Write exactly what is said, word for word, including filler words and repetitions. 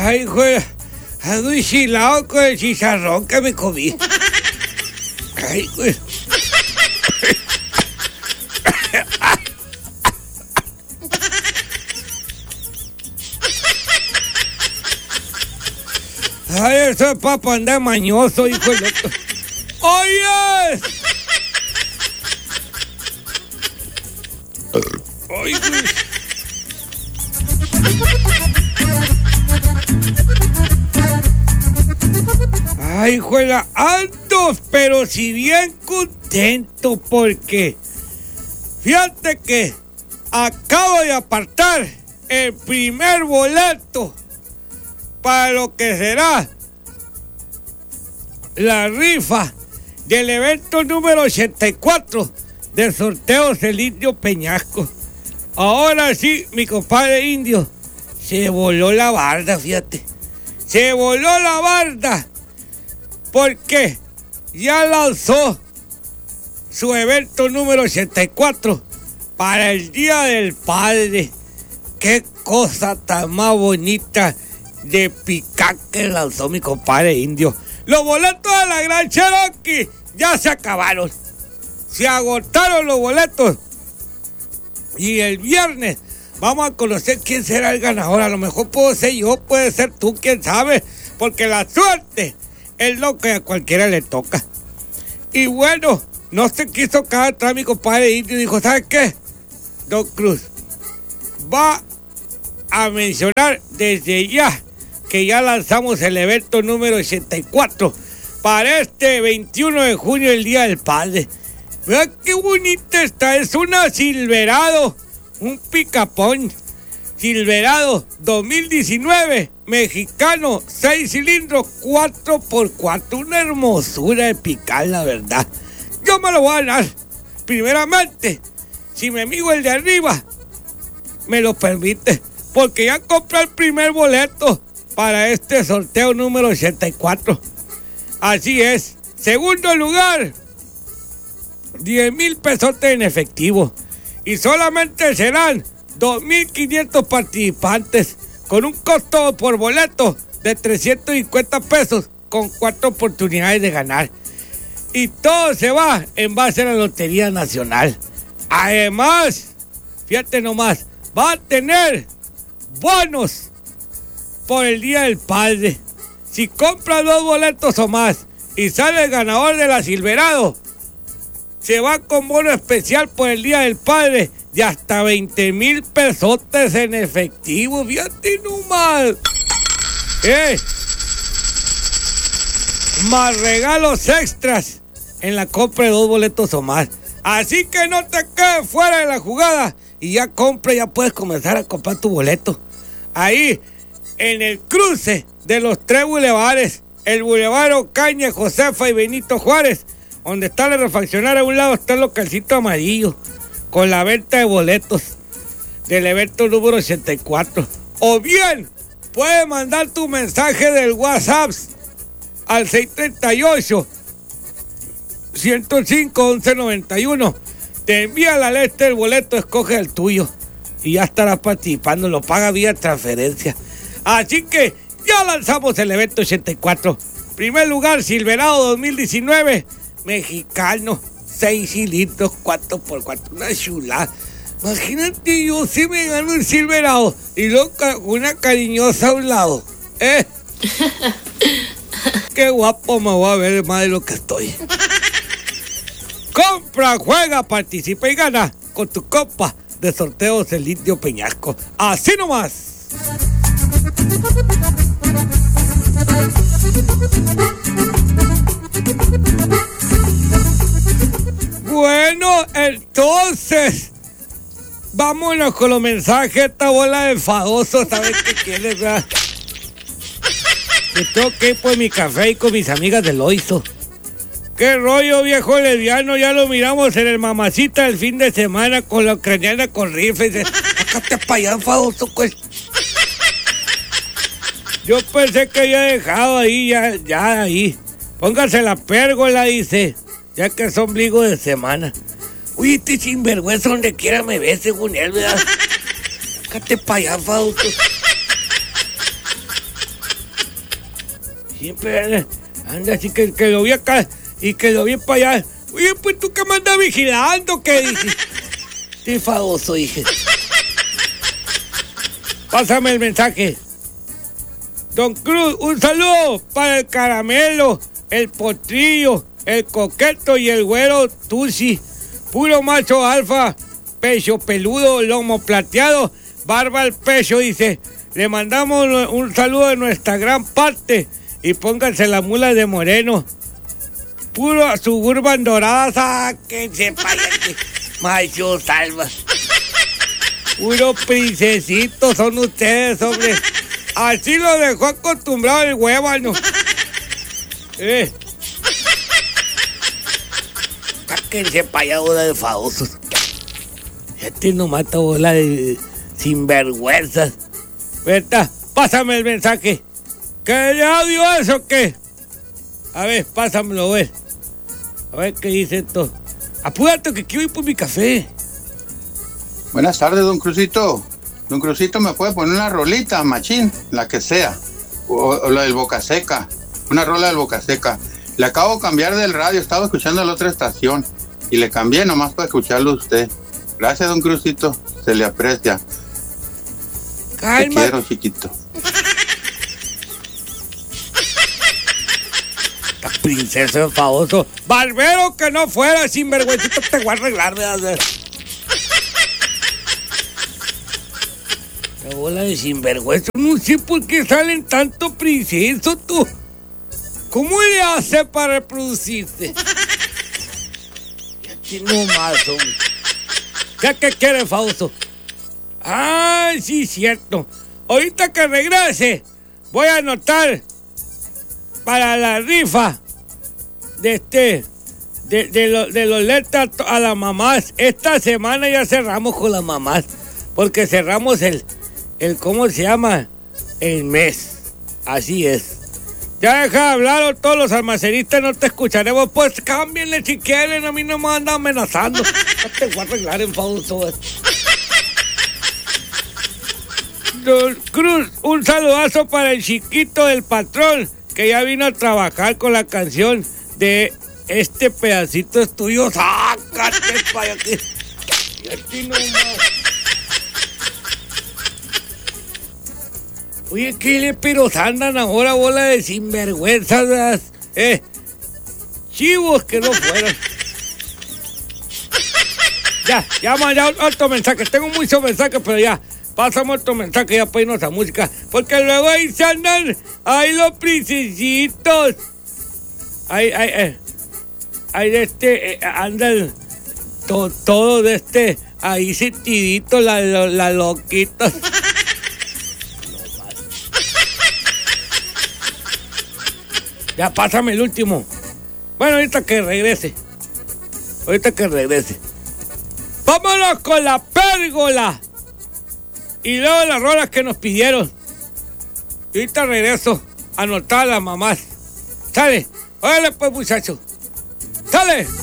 Ay, güey, ando enchilado con el chicharrón que me comí. Ay, güey. Ay, eso es para andar mañoso, hijo de otro. ¡Oye! ¡Ay, güey! Ay, juela, ando, pero si bien contento porque fíjate que acabo de apartar el primer boleto para lo que será la rifa del evento número ochenta y cuatro del sorteo del Indio Peñasco. Ahora sí, mi compadre Indio se voló la barda, fíjate. Se voló la barda porque ya lanzó su evento número ochenta y cuatro para el Día del Padre. Qué cosa tan más bonita de picar que lanzó mi compadre Indio. Los boletos de la Gran Cherokee ya se acabaron. Se agotaron los boletos. Y el viernes vamos a conocer quién será el ganador. A lo mejor puedo ser yo, puede ser tú, quién sabe. Porque la suerte es lo que a cualquiera le toca. Y bueno, no se quiso quedar atrás mi compadre Indio. Dijo, ¿sabes qué? Don Cruz va a mencionar desde ya que ya lanzamos el evento número ochenta y cuatro para este veintiuno de junio, el Día del Padre. Vean qué bonita está, es una Silverado, un picapón Silverado dos mil diecinueve, mexicano, seis cilindros, cuatro por cuatro, una hermosura de picar, la verdad. Yo me lo voy a ganar, primeramente, si mi amigo el de arriba me lo permite, porque ya compré el primer boleto para este sorteo número ochenta y cuatro. Así es. Segundo lugar, diez mil pesotes en efectivo. Y solamente serán dos mil quinientos participantes con un costo por boleto de trescientos cincuenta pesos con cuatro oportunidades de ganar. Y todo se va en base a la Lotería Nacional. Además, fíjate nomás, va a tener bonos por el Día del Padre. Si compras dos boletos o más y sale el ganador de la Silverado, se va con bono especial por el Día del Padre de hasta veinte mil pesotes en efectivo. Fíjate nomás. Eh. Más regalos extras en la compra de dos boletos o más. Así que no te quedes fuera de la jugada y ya compra, ya puedes comenzar a comprar tu boleto. Ahí, en el cruce de los tres bulevares, el Boulevard Ocaña, Josefa y Benito Juárez, donde está la refaccionaria, a un lado está el localcito amarillo, con la venta de boletos del evento número ochenta y cuatro. O bien, puedes mandar tu mensaje del WhatsApp al seis tres ocho, ciento cinco, once noventa y uno. Te envía la lista del boleto, escoge el tuyo y ya estarás participando, lo paga vía transferencia. Así que ya lanzamos el evento ochenta y cuatro. Primer lugar, Silverado dos mil diecinueve, mexicano, seis cilindros, cuatro por cuatro, una chulada. Imagínate, yo si me gano el Silverado y luego una cariñosa a un lado. ¿Eh? Qué guapo me voy a ver más de lo que estoy. Compra, juega, participa y gana con tu copa de sorteos del Indio Peñasco. Así nomás. Bueno, entonces vámonos con los mensajes de esta bola de enfadosos. ¿Sabes qué quieres, verdad? Me tengo que ir por mi café y con mis amigas del Oizo. ¿Qué rollo, viejo lesbiano? Ya lo miramos en el Mamacita el fin de semana con la ucraniana con rifles. Sácate para allá, enfadoso, pues. Yo pensé que había dejado ahí, ya, ya ahí. Póngase la pérgola, dice, ya que es ombligo de semana. Uy, este sinvergüenza donde quiera me ve, según él, ¿verdad? Sácate para allá, enfadoso. Siempre anda, anda así que, que lo vi acá y que lo vi para allá. Oye, pues tú que me andas vigilando, ¿qué dices? Estoy famoso, dije. Pásame el mensaje. Don Cruz, un saludo para el Caramelo, el Potrillo, el Coqueto y el Güero Tusi. Puro macho alfa, pecho peludo, lomo plateado, barba al pecho, dice. Le mandamos un saludo de nuestra gran parte y pónganse la mula de Moreno. Puro Suburban dorada, sáquense para allá, macho salva. Puro princesitos son ustedes, hombre. Así lo dejó acostumbrado el huévano. Eh. Sáquense para allá, bola de famosos. Este no mata bola de sinvergüenzas. ¿Verdad? Pásame el mensaje. ¿Qué le audio eso o qué? A ver, pásamelo, a ver. A ver qué dice esto. Apúrate que quiero ir por mi café. Buenas tardes, don Crucito. Don Crucito, ¿me puede poner una rolita, machín? La que sea. O, o la del Boca Seca. Una rola del Boca Seca. Le acabo de cambiar del radio. Estaba escuchando la otra estación. Y le cambié nomás para escucharlo a usted. Gracias, don Crucito. Se le aprecia. Calma. Te quiero, chiquito. Princesa famoso. Barbero que no fuera, sinvergüencito, te voy a arreglar, ¿verdad? La bola de sinvergüenza. No sé por qué salen tanto princesos, tú. ¿Cómo le hace para reproducirse? Ya no más, hombre. ¿Ya qué quiere, Fausto? Ah, sí, cierto. Ahorita que regrese, voy a anotar para la rifa de este, de, de, lo, de los letras a las mamás. Esta semana ya cerramos con las mamás, porque cerramos el, el, ¿cómo se llama? El mes. Así es. Ya deja de hablar, todos los almacenistas, no te escucharemos. Pues cámbienle si quieren, a mí no me andan amenazando. No te voy a arreglar en Fausto. Don Cruz, un saludazo para el chiquito del patrón, que ya vino a trabajar con la canción de Este pedacito es tuyo. Sácate para aquí. Y aquí no más. Oye, ¿qué le peros andan ahora, bola de sinvergüenzas? Eh, chivos que no fueran. Ya, ya, ya, otro mensaje. Tengo muchos mensajes, pero ya. Pásame otro mensaje ya para irnos a música. Porque luego ahí se andan. Ahí los princesitos. Ahí, ahí, eh. Ahí de este. Eh, andan. To, todo de este. Ahí sentidito, la, la, la loquita. Ya, pásame el último. Bueno, ahorita que regrese. Ahorita que regrese. Vámonos con la pérgola. Y luego las rolas que nos pidieron. Y ahorita regreso a anotar a las mamás. ¿Sale? Órale pues, muchachos. ¡Sale!